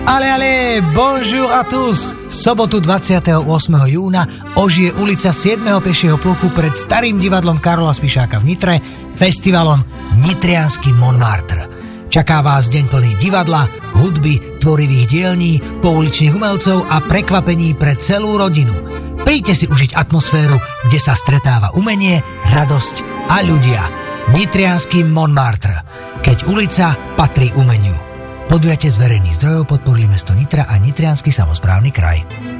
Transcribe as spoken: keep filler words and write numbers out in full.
Ale, ale, bonjour à tous! V sobotu dvadsiateho ôsmeho júna ožije ulica siedmeho pešieho pluku pred starým divadlom Karola Spišáka v Nitre festivalom Nitriansky Montmartre. Čaká vás deň plný divadla, hudby, tvorivých dielní, pouličných umelcov a prekvapení pre celú rodinu. Príďte si užiť atmosféru, kde sa stretáva umenie, radosť a ľudia. Nitriansky Montmartre, keď ulica patrí umeniu. Podujatie z verejných zdrojov podporili mesto Nitra a Nitriansky samosprávny kraj.